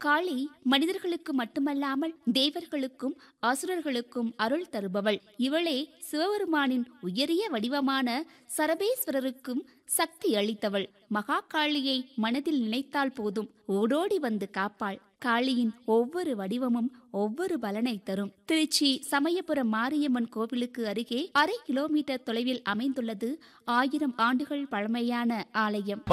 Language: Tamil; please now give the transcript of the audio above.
காளி மனிதர்களுக்கு மட்டுமல்லாமல் தேவர்களுக்கும் அசுரர்களுக்கும் அருள் தருபவள். இவளே சிவபெருமானின் உயரிய வடிவமான சரபேஸ்வரருக்கும் சக்தி அளித்தவள். மகா காளியை மனதில் நினைத்தால் போதும், ஓடோடி வந்து காப்பாள். காளியின் ஒவ்வொரு வடிவமும் ஒவ்வொரு பலனை தரும். திருச்சி சமயபுரம் மாரியம்மன் கோவிலுக்கு அருகே 1/2 கிலோமீட்டர் தொலைவில் அமைந்துள்ளது 1000 ஆண்டுகள் பழமையான ஆலயம்.